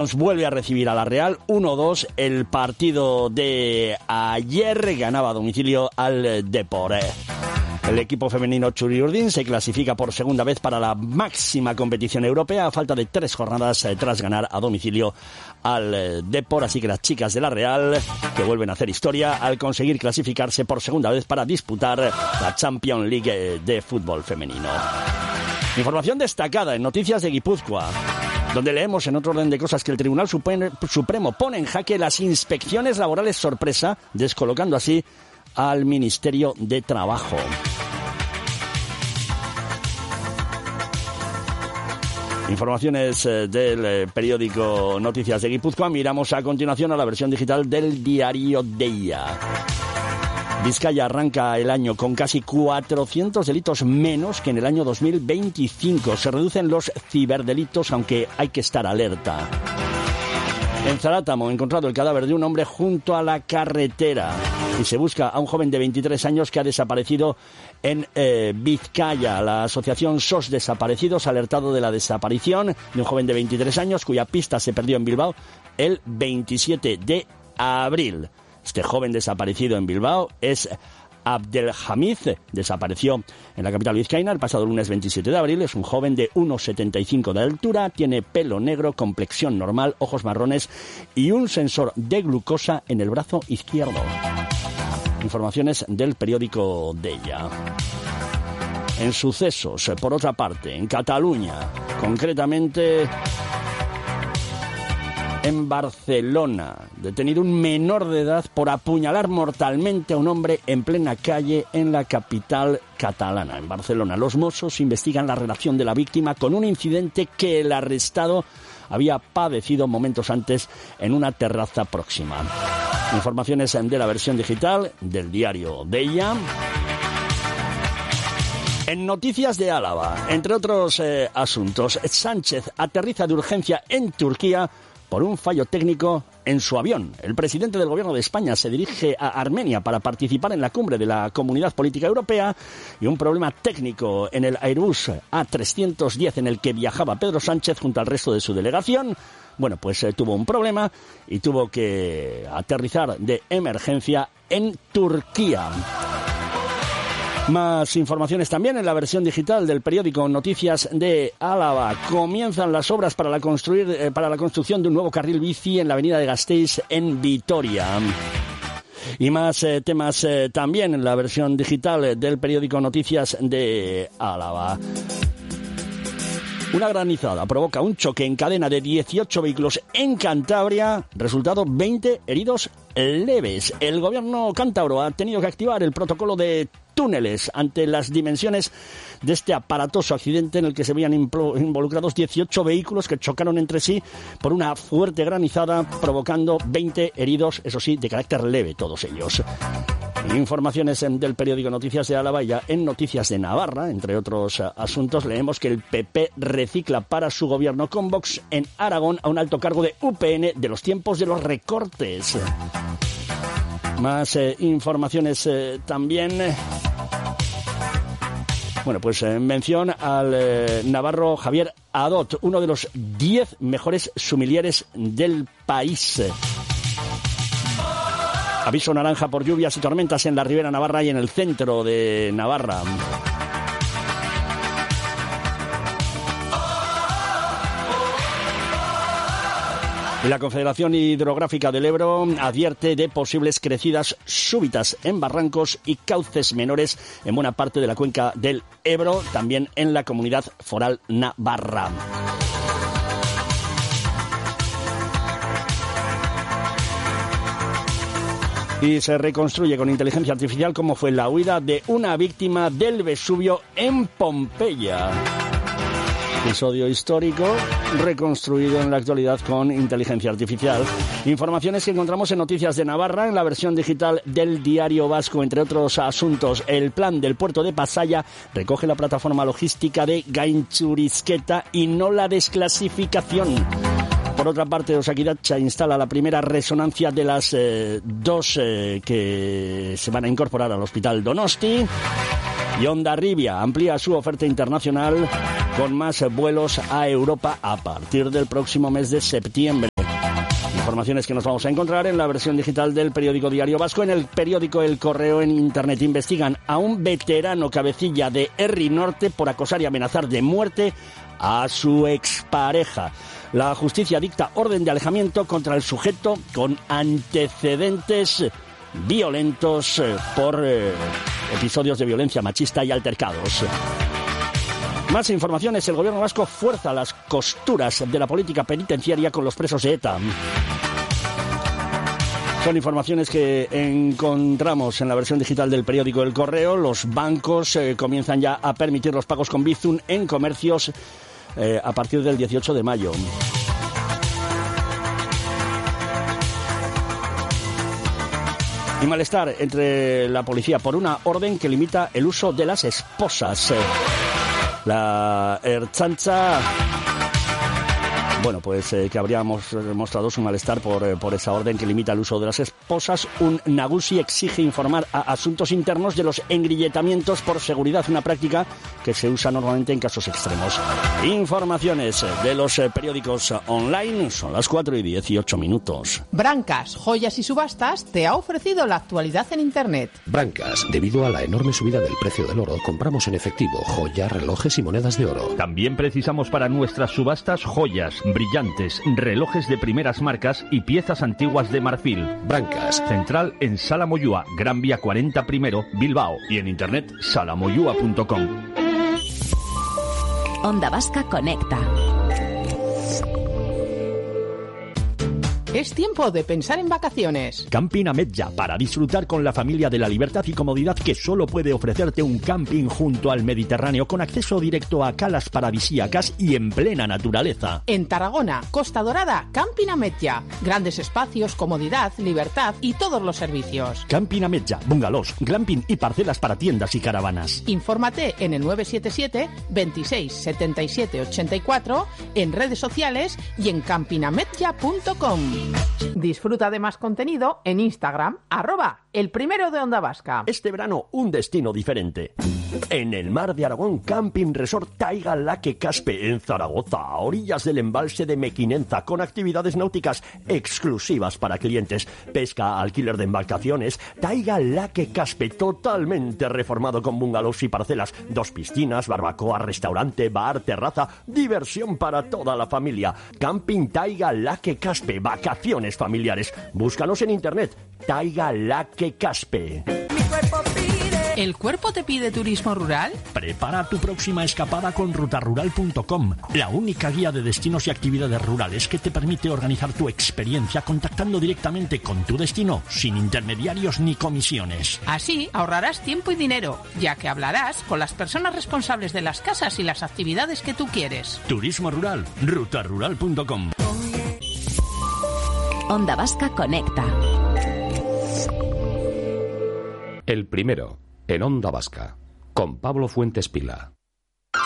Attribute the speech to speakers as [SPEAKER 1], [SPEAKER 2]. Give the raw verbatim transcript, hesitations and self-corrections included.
[SPEAKER 1] Vuelve a recibir a la Real uno dos. El partido de ayer ganaba a domicilio al Depor. El equipo femenino Txuri-Urdin se clasifica por segunda vez para la máxima competición europea a falta de tres jornadas eh, tras ganar a domicilio al eh, Depor. Así que las chicas de la Real, que vuelven a hacer historia al conseguir clasificarse por segunda vez para disputar la Champions League de fútbol femenino. Información destacada en Noticias de Guipúzcoa, donde leemos en otro orden de cosas que el Tribunal Supremo pone en jaque las inspecciones laborales sorpresa, descolocando así al Ministerio de Trabajo. Informaciones eh, del eh, periódico Noticias de Guipúzcoa. Miramos a continuación a la versión digital del diario Deia. Vizcaya arranca el año con casi cuatrocientos delitos menos que en el año dos mil veinticinco. Se reducen los ciberdelitos, aunque hay que estar alerta. En Zarátamo, encontrado el cadáver de un hombre junto a la carretera y se busca a un joven de veintitrés años que ha desaparecido en eh, Vizcaya. La asociación S O S Desaparecidos ha alertado de la desaparición de un joven de veintitrés años cuya pista se perdió en Bilbao el veintisiete de abril. Este joven desaparecido en Bilbao es Abdelhamid, desapareció en la capital vizcaína el pasado lunes veintisiete de abril. Es un joven de uno setenta y cinco de altura, tiene pelo negro, complexión normal, ojos marrones y un sensor de glucosa en el brazo izquierdo. Informaciones del periódico Deia. En sucesos, por otra parte, en Cataluña, concretamente en Barcelona, detenido un menor de edad por apuñalar mortalmente a un hombre en plena calle en la capital catalana. En Barcelona, los Mossos investigan la relación de la víctima con un incidente que el arrestado había padecido momentos antes en una terraza próxima. Informaciones de la versión digital del diario Deia. En Noticias de Álava, entre otros eh, asuntos, Sánchez aterriza de urgencia en Turquía por un fallo técnico en su avión. El presidente del Gobierno de España se dirige a Armenia para participar en la cumbre de la Comunidad Política Europea y un problema técnico en el Airbus A trescientos diez en el que viajaba Pedro Sánchez junto al resto de su delegación. Bueno, pues eh, tuvo un problema y tuvo que aterrizar de emergencia en Turquía. Más informaciones también en la versión digital del periódico Noticias de Álava. Comienzan las obras para la, construir, eh, para la construcción de un nuevo carril bici en la avenida de Gasteiz en Vitoria. Y más eh, temas eh, también en la versión digital del periódico Noticias de Álava. Una granizada provoca un choque en cadena de dieciocho vehículos en Cantabria. Resultado, veinte heridos leves. El gobierno cántabro ha tenido que activar el protocolo de túneles ante las dimensiones de este aparatoso accidente en el que se veían involucrados dieciocho vehículos que chocaron entre sí por una fuerte granizada, provocando veinte heridos, eso sí, de carácter leve, todos ellos. Informaciones del periódico Noticias de Álava. Ya en Noticias de Navarra, entre otros asuntos, leemos que el P P recicla para su gobierno con Vox en Aragón a un alto cargo de U P N de los tiempos de los recortes. Más eh, informaciones eh, también. Bueno, pues en eh, mención al eh, navarro Javier Adot, uno de los diez mejores sumilieres del país. Aviso naranja por lluvias y tormentas en la Ribera Navarra y en el centro de Navarra. Y la Confederación Hidrográfica del Ebro advierte de posibles crecidas súbitas en barrancos y cauces menores en buena parte de la cuenca del Ebro, también en la Comunidad Foral Navarra. Y se reconstruye con inteligencia artificial cómo fue la huida de una víctima del Vesubio en Pompeya. Episodio histórico reconstruido en la actualidad con inteligencia artificial. Informaciones que encontramos en Noticias de Navarra, en la versión digital del Diario Vasco, entre otros asuntos. El plan del puerto de Pasaia recoge la plataforma logística de Gaintxurizketa y no la desclasificación. Por otra parte, Osakidatza instala la primera resonancia de las eh, dos eh, que se van a incorporar al Hospital Donosti. Y Hondarribia amplía su oferta internacional con más vuelos a Europa a partir del próximo mes de septiembre. Informaciones que nos vamos a encontrar en la versión digital del periódico Diario Vasco. En el periódico El Correo en Internet investigan a un veterano cabecilla de Herri Norte por acosar y amenazar de muerte a su expareja. La justicia dicta orden de alejamiento contra el sujeto con antecedentes violentos eh, por eh, episodios de violencia machista y altercados. Más informaciones. El gobierno vasco fuerza las costuras de la política penitenciaria con los presos de ETA. Son informaciones que encontramos en la versión digital del periódico El Correo. Los bancos eh, comienzan ya a permitir los pagos con Bizum en comercios eh, a partir del dieciocho de mayo. Y malestar entre la policía por una orden que limita el uso de las esposas. La Ertzaintza, bueno, pues eh, que habríamos mostrado su malestar por, eh, por esa orden que limita el uso de las esposas. Un Nagusi exige informar a Asuntos Internos de los engrilletamientos por seguridad, una práctica que se usa normalmente en casos extremos. Informaciones de los eh, periódicos online, son las cuatro y dieciocho minutos.
[SPEAKER 2] Brancas, Joyas y Subastas te ha ofrecido la actualidad en Internet.
[SPEAKER 3] Brancas, debido a la enorme subida del precio del oro, compramos en efectivo joyas, relojes y monedas de oro.
[SPEAKER 4] También precisamos para nuestras subastas joyas, brillantes, relojes de primeras marcas y piezas antiguas de marfil.
[SPEAKER 3] Brancas.
[SPEAKER 4] Central en Sala Moyúa, Gran Vía cuarenta primero, Bilbao. Y en internet salamoyua punto com.
[SPEAKER 5] Onda Vasca Conecta.
[SPEAKER 2] Es tiempo de pensar en vacaciones.
[SPEAKER 1] Camping Ametlla, para disfrutar con la familia de la libertad y comodidad que solo puede ofrecerte un camping junto al Mediterráneo, con acceso directo a calas paradisíacas y en plena naturaleza.
[SPEAKER 2] En Tarragona, Costa Dorada, Camping Ametlla. Grandes espacios, comodidad, libertad y todos los servicios.
[SPEAKER 1] Camping Ametlla, bungalows, glamping y parcelas para tiendas y caravanas.
[SPEAKER 2] Infórmate en el nueve siete siete, veintiséis, setenta y siete, ochenta y cuatro, en redes sociales y en camping ametlla punto com. Disfruta de más contenido en Instagram, arroba el primero de Onda Vasca.
[SPEAKER 1] Este verano, un destino diferente. En el mar de Aragón, Camping Resort Taiga Laque Caspe, en Zaragoza, a orillas del embalse de Mequinenza, con actividades náuticas exclusivas para clientes, pesca, alquiler de embarcaciones. Taiga Laque Caspe, totalmente reformado con bungalows y parcelas, dos piscinas, barbacoa, restaurante, bar, terraza, diversión para toda la familia. Camping Taiga Laque Caspe, vacaciones familiares. Búscanos en internet, Taiga Laque Caspe.
[SPEAKER 2] ¿El cuerpo te pide turismo rural?
[SPEAKER 1] Prepara tu próxima escapada con ruta rural punto com, la única guía de destinos y actividades rurales que te permite organizar tu experiencia contactando directamente con tu destino, sin intermediarios ni comisiones.
[SPEAKER 2] Así ahorrarás tiempo y dinero, ya que hablarás con las personas responsables de las casas y las actividades que tú quieres.
[SPEAKER 1] Turismo rural, ruta rural punto com.
[SPEAKER 5] Onda Vasca Conecta.
[SPEAKER 3] El primero, en Onda Vasca, con Pablo Fuentes Pila.